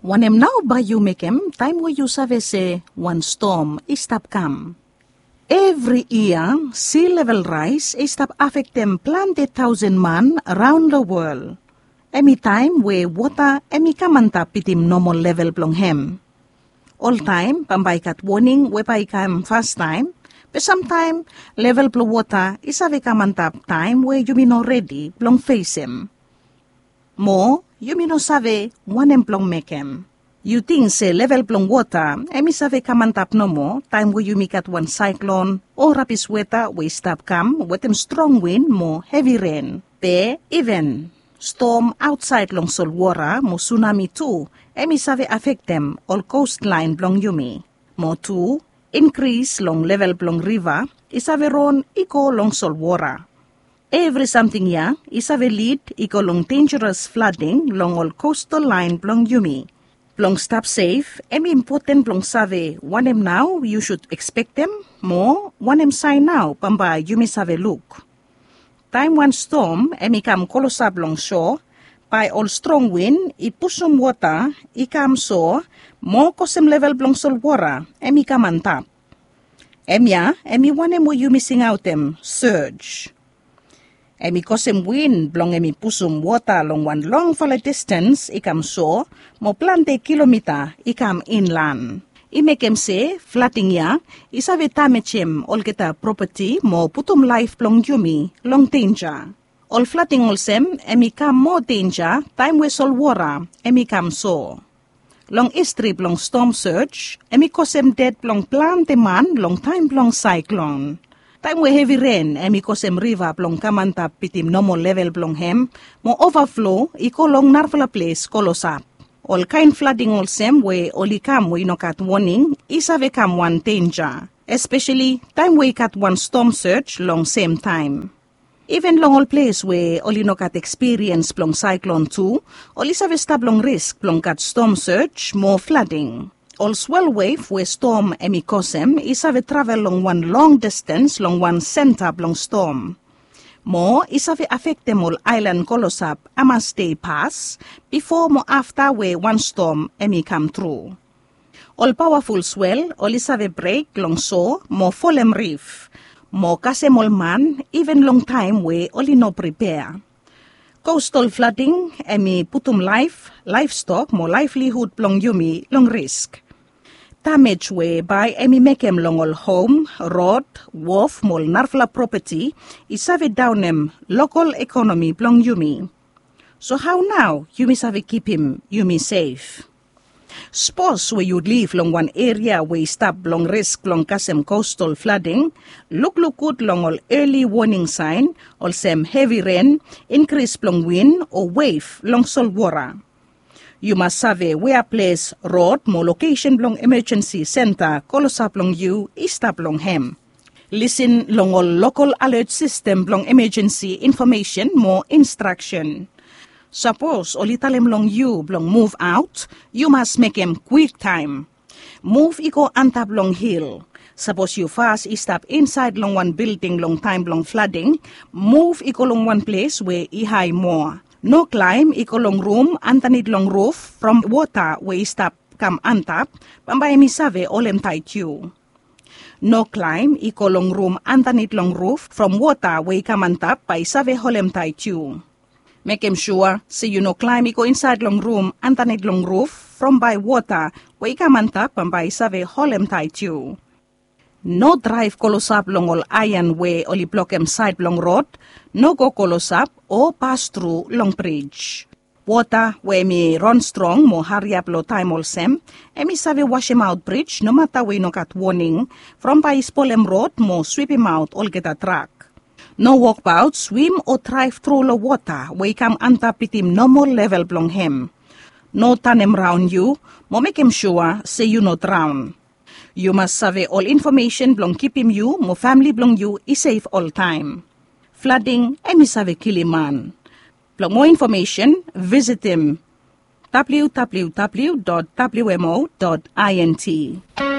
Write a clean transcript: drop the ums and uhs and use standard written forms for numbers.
Wanem now by you make time where you save say one storm is stop come. Every year, sea level rise is stop affect them plenty thousand man around the world. Any time where water kamanta pitim normal level blong hem. All time, pambaikat warning wepaikam fast time, but sometime level blong water is a kamantap time where you mean already blong face him. More, you mean no save one blong make him. You think say level blong water, save kamantap no more, time where you make at one cyclone or rapid weather we stop come with them strong wind more heavy rain. Be even storm outside long saltwater mo tsunami too, save affect them all coastline blong yumi. Mo too, increase long level blong river, isave ron iko long saltwater. Every something ya, isave lead iko long dangerous flooding long all coastal line blong yumi. Blong stop safe, important blong save wanem now you should expect them, more wanem sign now pamba yumi save look. Time one storm, kam kolosab long shore, by all strong wind, ipusum water, ikam so, mo kosem level blong saltwater, kam antap. Wanem mo you missing out them, surge. Kosem wind blong pusum water long one long fall distance, ikam so, mo plante kilometer, ikam inland. Imekem se, flooding ya, isave tamechem all kita property mo putum life blong yumi, long danger. All flooding olsem, kam more danger, time we sol water, kam so. Long history blong storm surge, kosem dead blong plante man, long time blong cyclone. Time we heavy rain, kosem river blong kamanta pitim normal level blong hem, mo overflow, iko long narvala place kolosap. All kind flooding olsem we oli kam we no kat warning, isave kam one danger. Especially time we kat one storm surge long same time. Even long all place where oli no kat experience blong cyclone too, oli save stab long risk blong kat storm surge, more flooding. All swell wave where storm kosem isave travel long one long distance long one center blong storm. More isave affect them all island kolosap ama stay pass before mo after where one storm come through. All powerful swell all isave break long so more folem reef. More kasemol man even long time where only no prepare. Coastal flooding putum livestock more livelihood long yumi long risk. Damage whereby make long all home, road, wharf, mol narfla property, isave down local economy blong yumi. So how now yumi save keep him yumi safe? Suppose where you live long one area where you stop long risk long kasem coastal flooding, look good long all early warning sign, all same heavy rain, increase long wind or wave long saltwater. You must have where place road mo location long emergency center kolosap long you istap long hem. Listen long all local alert system long emergency information more instruction. Suppose olitalem long you long move out, you must make him quick time. Move iko antap long hill. Suppose you fast istap inside long one building long time long flooding, move iko long one place where I high more. No climb iko long room antanid long roof from water where stop come antap, pambay misave olem tight you. No climb iko long room antanid long roof from water where come antap by save holem tight you. Make him sure say you no climb iko inside long room antanid long roof from by water where come antap pambay save holem tight you. No drive kolosap long all iron way oli blockem side long road, no go kolosap or pass through long bridge. Water where me run strong mo hurry up lo time all sem, save wash him out bridge no matter we no got warning, from by spolem road mo sweep him out all get a track. No walk about, swim or drive through the water where come antap with him normal level blong him. No turn him round you, mo make him sure say you no drown. You must survey all information blong keep him you, mo family blong you is safe all time. Flooding, save kill him man. Blong more information, visit him www.wmo.int.